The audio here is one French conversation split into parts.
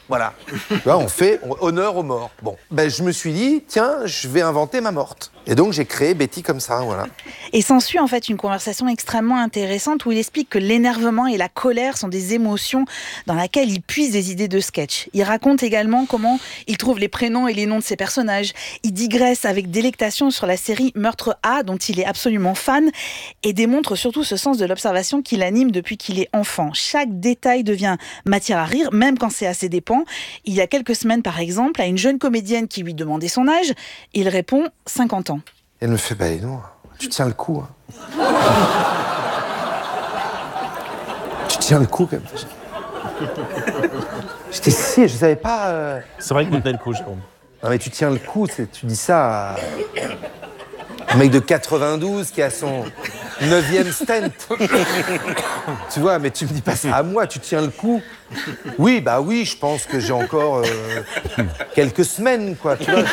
Voilà. Tu vois, on fait honneur aux morts. Bon, je me suis dit, tiens, je vais inventer ma morte. Et donc, j'ai créé Betty comme ça, voilà. Et s'ensuit en fait une conversation extrêmement intéressante où il explique que l'énervement et la colère sont des émotions dans lesquelles il puise des idées de sketch. Il raconte également comment il trouve les prénoms et les noms de ses personnages. Il digresse avec délectation sur la série Meurtre A, dont il est absolument fan, et démontre surtout ce sens de l'observation qui l'anime depuis qu'il est enfant. Chaque détail devient matière à rire, même quand c'est à ses dépens. Il y a quelques semaines, par exemple, à une jeune comédienne qui lui demandait son âge, il répond 50 ans. Elle me fait, non, tu tiens le coup. Hein. Tu tiens le coup, quand même. J'étais si, je savais pas... C'est vrai que vous tenez le coup, je trouve. Non, mais tu tiens le coup, tu dis ça à un mec de 92 qui a son 9e stent. Tu vois, mais tu me dis pas ça à moi, tu tiens le coup. Oui, je pense que j'ai encore quelques semaines, quoi. Tu vois,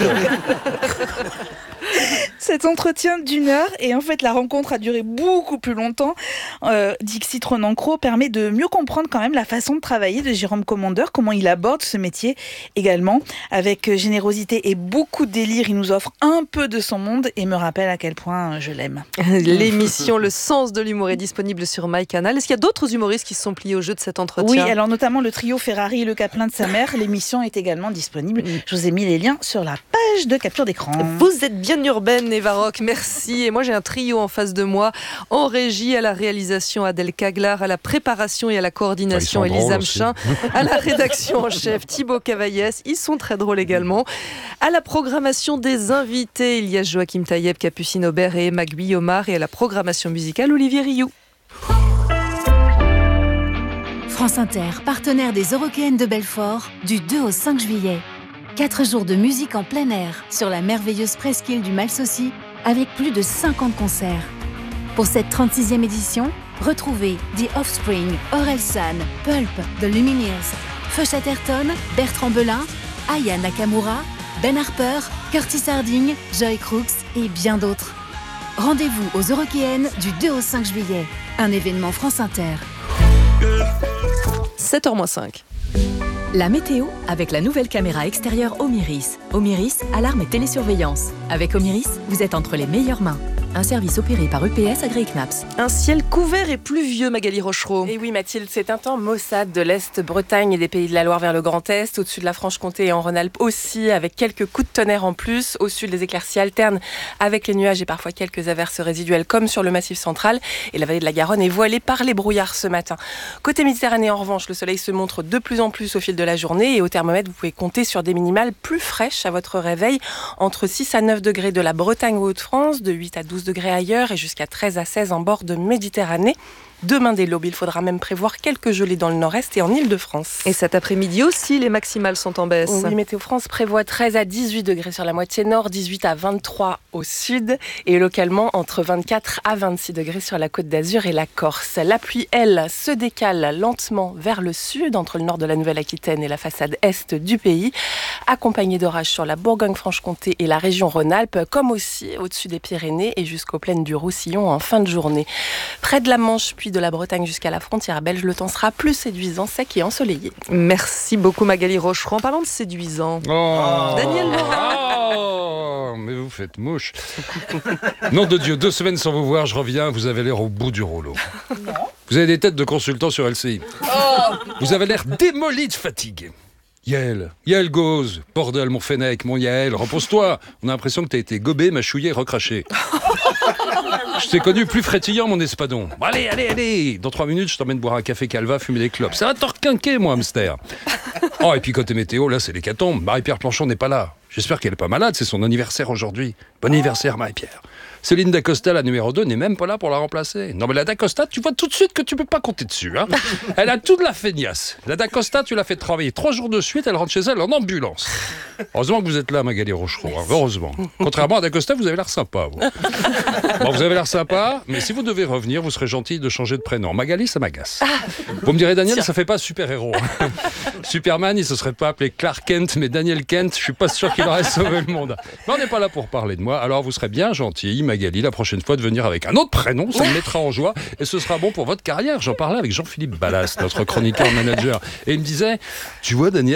Cet entretien d'1 heure, et en fait la rencontre a duré beaucoup plus longtemps, Dixit Renancro permet de mieux comprendre quand même la façon de travailler de Jérôme Commandeur, comment il aborde ce métier également. Avec générosité et beaucoup de délire, il nous offre un peu de son monde et me rappelle à quel point je l'aime. L'émission Le Sens de l'humour est disponible sur MyCanal. Est-ce qu'il y a d'autres humoristes qui se sont pliés au jeu de cet entretien ? Oui, alors notamment le trio Ferrari et le Caplin de sa mère. L'émission est également disponible. Je vous ai mis les liens sur la page de capture d'écran. Vous êtes bien urbaine, Eva Rock, merci. Et moi, j'ai un trio en face de moi. En régie, à la réalisation, Adèle Caglar, à la préparation et à la coordination, Elisa Mchin, à la rédaction en chef, Thibaut Cavaillès. Ils sont très drôles également. À la programmation des invités, il y a Joachim Taïeb, Capucine Aubert et Emma Guillomard. Et à la programmation musicale, Olivier Rioux. France Inter, partenaire des Eurockéennes de Belfort, du 2 au 5 juillet. 4 jours de musique en plein air sur la merveilleuse presqu'île du Malsaucy avec plus de 50 concerts. Pour cette 36e édition, retrouvez The Offspring, Orelsan, Pulp, The Lumineers, Feu Chatterton, Bertrand Belin, Aya Nakamura, Ben Harper, Curtis Harding, Joy Crooks et bien d'autres. Rendez-vous aux Eurockéennes du 2 au 5 juillet. Un événement France Inter. 7h-5. La météo avec la nouvelle caméra extérieure Omiris. Omiris, alarme et télésurveillance. Avec Omiris, vous êtes entre les meilleures mains. Un service opéré par UPS agréé CNAPS. Un ciel couvert et pluvieux, Magali Rochereau. Et oui, Mathilde, c'est un temps maussade de l'Est, Bretagne et des Pays de la Loire vers le Grand Est, au-dessus de la Franche-Comté et en Rhône-Alpes aussi, avec quelques coups de tonnerre en plus. Au sud, les éclaircies alternent avec les nuages et parfois quelques averses résiduelles, comme sur le Massif central. Et la vallée de la Garonne est voilée par les brouillards ce matin. Côté Méditerranée, en revanche, le soleil se montre de plus en plus au fil de la journée. Et au thermomètre, vous pouvez compter sur des minimales plus fraîches à votre réveil, entre 6 à 9 degrés de la Bretagne aux Hauts-de-France, de 8 à 12 degrés ailleurs et jusqu'à 13 à 16 en bord de Méditerranée. Demain dès l'aube, il faudra même prévoir quelques gelées dans le nord-est et en Île-de-France. Et cet après-midi aussi, les maximales sont en baisse. Oui, Météo France prévoit 13 à 18 degrés sur la moitié nord, 18 à 23 au sud et localement entre 24 à 26 degrés sur la Côte d'Azur et la Corse. La pluie, elle, se décale lentement vers le sud, entre le nord de la Nouvelle-Aquitaine et la façade est du pays, accompagnée d'orages sur la Bourgogne-Franche-Comté et la région Rhône-Alpes, comme aussi au-dessus des Pyrénées et jusqu'aux plaines du Roussillon en fin de journée. Près de la Manche, puis de la Bretagne jusqu'à la frontière belge, le temps sera plus séduisant, sec et ensoleillé. Merci beaucoup Magali Rochereau. En parlant de séduisant, Daniel Morin. Oh, mais vous faites mouche. Nom de Dieu, 2 semaines sans vous voir, je reviens, vous avez l'air au bout du rouleau. Non. Vous avez des têtes de consultants sur LCI. Vous avez l'air démoli de fatigue. Yael Gauze, bordel mon Fennec, mon Yael, repose-toi. On a l'impression que t'as été gobé, mâchouillé, recraché. Je t'ai connu plus frétillant, mon espadon. Bon, allez. Dans 3 minutes, je t'emmène boire un café Calva, fumer des clopes. Ça va te requinquer, mon hamster. Oh, et puis côté météo, là, c'est l'hécatombe. Marie-Pierre Planchon n'est pas là. J'espère qu'elle est pas malade, c'est son anniversaire aujourd'hui. Bon anniversaire, Marie-Pierre. Céline Dacosta, la numéro 2, n'est même pas là pour la remplacer. Non, mais la Dacosta, tu vois tout de suite que tu peux pas compter dessus. Hein. Elle a toute la feignasse. La Dacosta, tu l'as fait travailler 3 jours de suite, elle rentre chez elle en ambulance. Heureusement que vous êtes là, Magali Rochereau. Hein, heureusement. Contrairement à Dacosta, vous avez l'air sympa. Vous. Bon, vous avez l'air sympa, mais si vous devez revenir, vous serez gentil de changer de prénom. Magali, ça m'agace. Vous me direz, Daniel, ça fait pas super-héros. Superman, il se serait pas appelé Clark Kent, mais Daniel Kent, je suis pas sûr qu'il aurait sauvé le monde. Mais on n'est pas là pour parler de moi, alors vous serez bien gentil, Magali, la prochaine fois de venir avec un autre prénom, ça me mettra en joie et ce sera bon pour votre carrière. J'en parlais avec Jean-Philippe Ballas, notre chroniqueur manager, et il me disait, tu vois Daniel,